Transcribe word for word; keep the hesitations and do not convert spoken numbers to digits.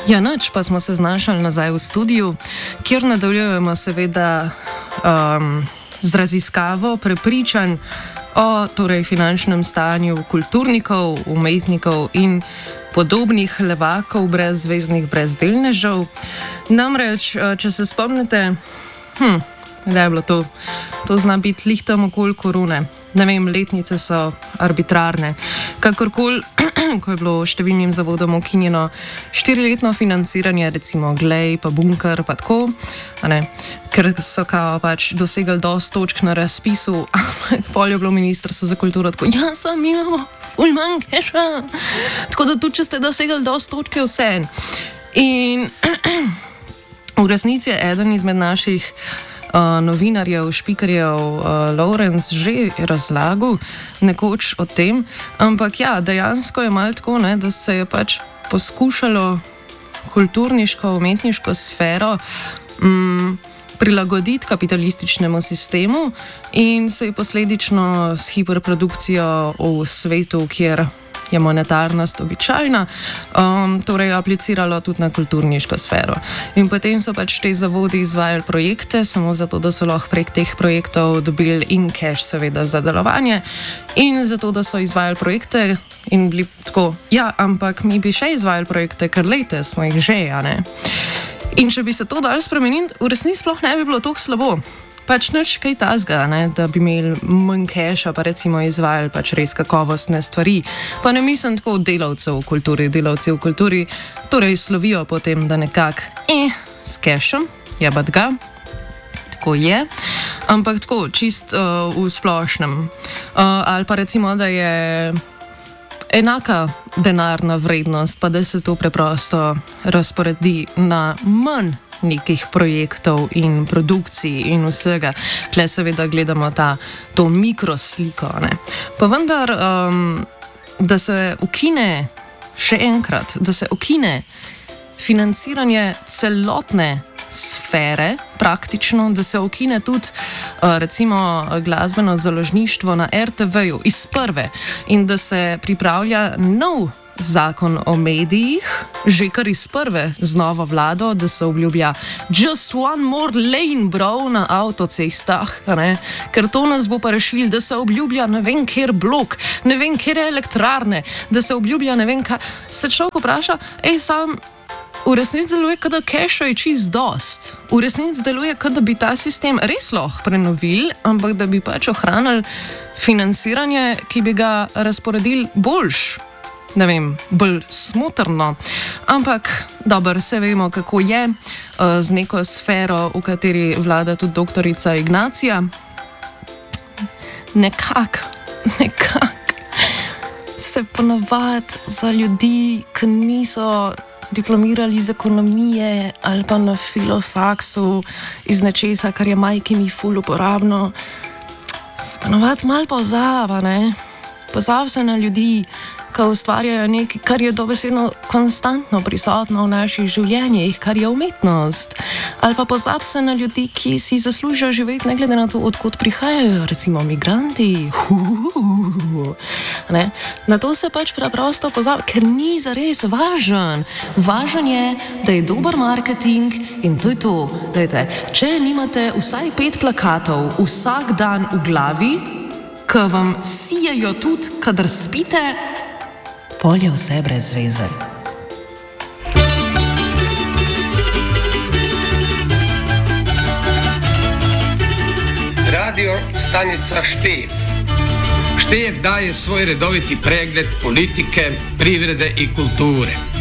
Ja, noč pa smo se znašli nazaj v studiu, kjer nadaljujemo seveda um, z raziskavo prepričanj o torej, finančnem stanju kulturnikov, umetnikov in podobnih levakov, brezveznih brezdelnežev. Namreč, če se spomnite, hm, da je bilo to, to zna biti lih tam okoli korune. Ne vem, letnice so arbitrarne. Kakorkoli, ko je bilo številnim zavodom ukinjeno štiriletno financiranje, recimo Glej, pa Bunker, pa tako, ne, ker so kao pač dosegli dosti točk na razpisu, ampak pol je bilo ministrstvo za kulturo tako, ja, sam mi imamo ful manj keša. Tako da tudi, če ste dosegli dosti točke, vse. In v resnici je eden izmed naših Uh, novinarjev, špikarjev, uh, Lawrence že razlagal nekoč o tem, ampak ja, dejansko je malo tako, ne, da se je pač poskušalo kulturniško, umetniško sfero um, prilagoditi kapitalističnemu sistemu in se je posledično s hiperprodukcijo v svetu, kjer je monetarnost običajna, um, torej apliciralo tudi na kulturniško sfero. In potem so pač te zavodi izvajali projekte, samo zato, da so lahko prek teh projektov dobili in cash seveda za delovanje in zato, da so izvajali projekte in bili tako, ja, ampak mi bi še izvajali projekte, ker lejte, smo jih že, a ne. In če bi se to dalo spremeniti, v resnici sploh ne bi bilo tako slabo. Pač nič kaj tazga, ne, da bi imeli manj keša, pa recimo izvajali pač res kakovostne stvari. Pa ne mislim tako delavcev v kulturi, delavci v kulturi torej slovijo potem, da nekako eh, s kešem, jebat ga, tako je, ampak tako čist uh, v splošnem. Uh, ali pa recimo, da je enaka denarna vrednost, pa da se to preprosto razporedi na manj nekih projektov in produkcij in vsega. Tle seveda gledamo ta, to mikrosliko, ne. Pa vendar, um, da se ukine še enkrat, da se ukine financiranje celotne sfere, praktično, da se ukine tudi uh, recimo glasbeno založništvo na er te veju iz prve in da se pripravlja nov zakon o medijih, že kar iz prve z novo vlado, da se obljublja just one more lane, bro, na avtocestah, ne? Ker to nas bo pa rešili, da se obljublja ne vem kjer blok, ne vem kjer elektrarne, da se obljublja ne vem kaj. Se človek vpraša, ej, sam v resnici deluje, kada keša je čist dost. V resnici deluje, kada bi ta sistem res lahko prenovili, ampak da bi pač ohranili financiranje, ki bi ga razporedili boljš. Ne vem, bolj smotrno, ampak dobro, vse vemo, kako je uh, z neko sfero, v kateri vlada tudi doktorica Ignacija. Nekak, nekak se ponavadi za ljudi, ki niso diplomirali iz ekonomije ali pa na filofaksu iz nečesa, kar je majki mi ful uporabno, se ponavadi malo pozava, ne? Pozava se na ljudi, ki ustvarjajo nekaj, kar je dobesedno konstantno prisotno v naših življenjih, kar je umetnost. Ali pa pozab se na ljudi, ki si zaslužijo živeti, ne glede na to, odkot prihajajo, recimo migranti. Ne? Na to se pač preprosto pozab, ker ni zares važen. Važen je, da je dober marketing in to je to. Dajte, če nimate vsaj pet plakatov vsak dan v glavi, ki vam sijejo tudi, kadar spite, pol je vse brez veze. Radio stanica Štev. Štev daje svoj redoviti pregled politike, privrede i kulture.